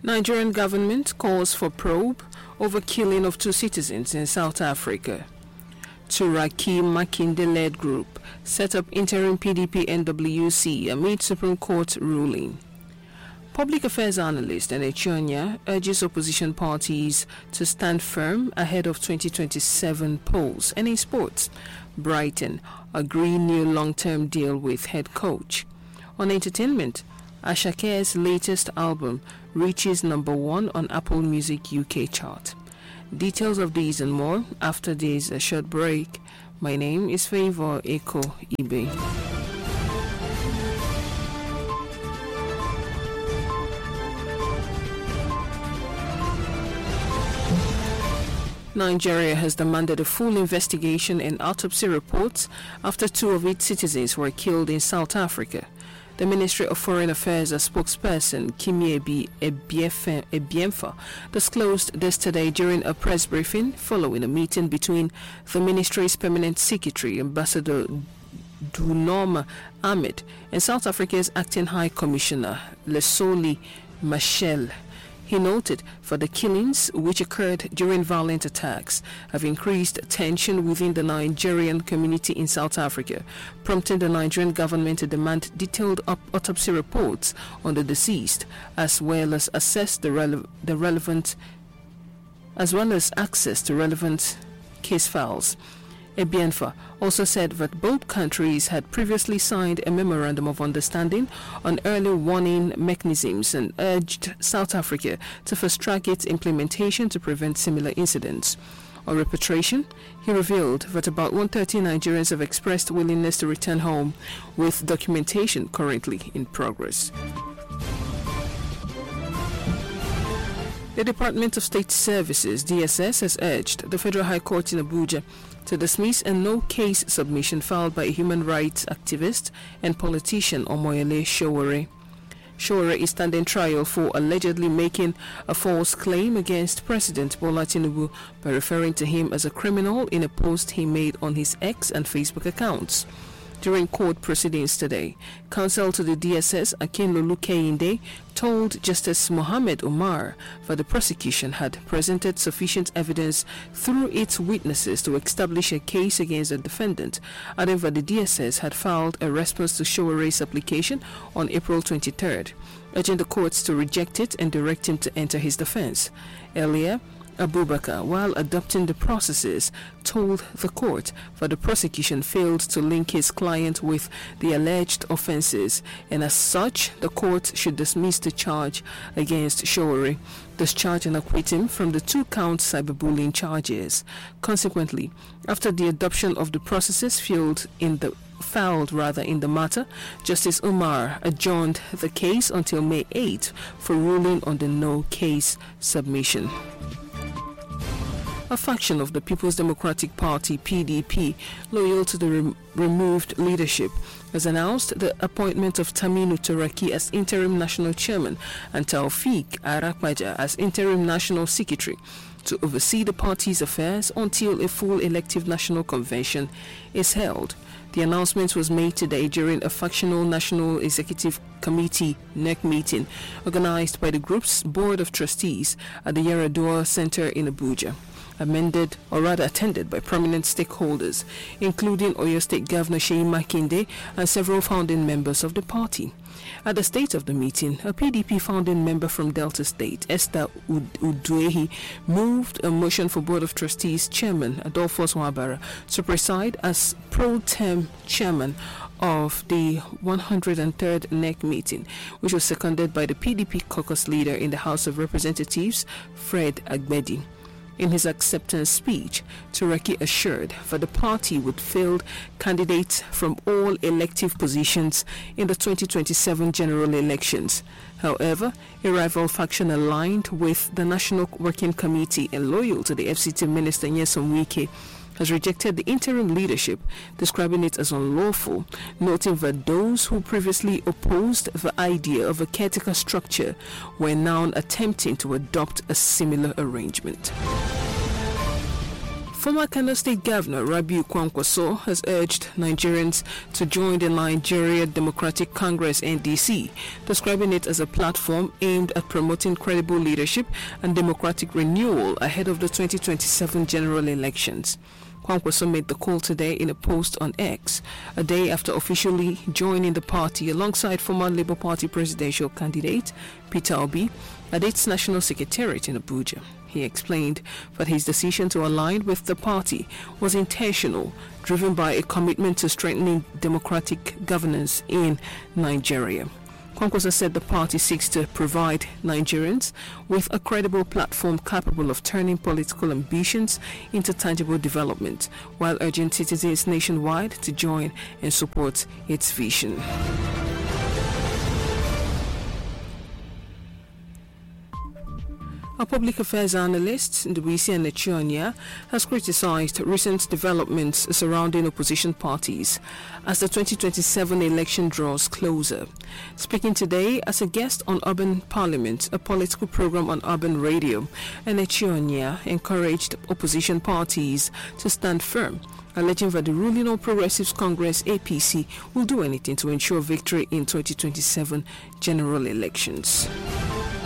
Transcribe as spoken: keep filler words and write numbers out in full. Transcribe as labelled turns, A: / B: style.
A: Nigerian government calls for probe over killing of two citizens in South Africa. Turaki Makinde-led group set up interim P D P N W C amid Supreme Court ruling. Public affairs analyst Enechonya urges opposition parties to stand firm ahead of twenty twenty-seven polls. And in sports, Brighton agree new long-term deal with head coach. On entertainment, Ashake's latest album reaches number one on Apple Music U K chart. Details of these and more after this a short break. My name is Favor Eko Ibe. Nigeria has demanded a full investigation and autopsy reports after two of its citizens were killed in South Africa. The Ministry of Foreign Affairs spokesperson Kimiebi Ebiemfa disclosed this today during a press briefing following a meeting between the ministry's permanent secretary, Ambassador Dunoma Ahmed, and South Africa's acting High Commissioner, Lesoli Machel. He noted for the killings, which occurred during violent attacks, have increased tension within the Nigerian community in South Africa, prompting the Nigerian government to demand detailed autopsy reports on the deceased, as well as assess the, rele- the relevant, as well as access to relevant case files. Ebienfa also said that both countries had previously signed a memorandum of understanding on early warning mechanisms and urged South Africa to fast-track its implementation to prevent similar incidents. On repatriation, he revealed that about one hundred thirty Nigerians have expressed willingness to return home, with documentation currently in progress. The Department of State Services, D S S, has urged the Federal High Court in Abuja to dismiss a no-case submission filed by a human rights activist and politician Omoyele Sowore. Sowore is standing trial for allegedly making a false claim against President Bola Tinubu by referring to him as a criminal in a post he made on his X and Facebook accounts. During court proceedings today, counsel to the D S S, Akinlolu Kehinde, told Justice Mohammed Umar that the prosecution had presented sufficient evidence through its witnesses to establish a case against the defendant, adding that the D S S had filed a response to Showore's application on April twenty-third, urging the courts to reject it and direct him to enter his defense. Earlier, Abubakar, while adopting the processes, told the court that the prosecution failed to link his client with the alleged offenses, and as such, the court should dismiss the charge against Sowore, discharge and acquit him from the two-count cyberbullying charges. Consequently, after the adoption of the processes filed in the filed rather in the matter, Justice Umar adjourned the case until May eighth for ruling on the no-case submission. A faction of the People's Democratic Party, P D P, loyal to the re- removed leadership, has announced the appointment of Taminu Turaki as interim national chairman and Taufik Arakpaja as interim national secretary to oversee the party's affairs until a full elective national convention is held. The announcement was made today during a factional National Executive Committee N E C meeting organized by the group's Board of Trustees at the Yaradua Center in Abuja. Amended or rather attended by prominent stakeholders, including Oyo State Governor Seyi Makinde and several founding members of the party. At the state of the meeting, a P D P founding member from Delta State, Esther Uduehi, moved a motion for Board of Trustees Chairman Adolphus Wabara to preside as pro-tem chairman of the one hundred third N E C meeting, which was seconded by the P D P caucus leader in the House of Representatives, Fred Agbedi. In his acceptance speech, Turaki assured that the party would field candidates from all elective positions in the twenty twenty-seven general elections. However, a rival faction aligned with the National Working Committee and loyal to the F C T Minister Nyesom Wike has rejected the interim leadership, describing it as unlawful, noting that those who previously opposed the idea of a caretaker structure were now attempting to adopt a similar arrangement. Former Kano State Governor Rabiu Kwankwaso has urged Nigerians to join the Nigeria Democratic Congress N D C, describing it as a platform aimed at promoting credible leadership and democratic renewal ahead of the twenty twenty-seven general elections. Kwankwaso made the call today in a post on X, a day after officially joining the party alongside former Labour Party presidential candidate Peter Obi at its national secretariat in Abuja. He explained that his decision to align with the party was intentional, driven by a commitment to strengthening democratic governance in Nigeria. Kwankwaso said the party seeks to provide Nigerians with a credible platform capable of turning political ambitions into tangible development, while urging citizens nationwide to join and support its vision. A public affairs analyst, Ndubisi Anachonia, has criticized recent developments surrounding opposition parties as the twenty twenty-seven election draws closer. Speaking today as a guest on Urban Parliament, a political program on Urban Radio, Anachonia encouraged opposition parties to stand firm, alleging that the ruling All Progressives Congress A P C will do anything to ensure victory in twenty twenty-seven general elections.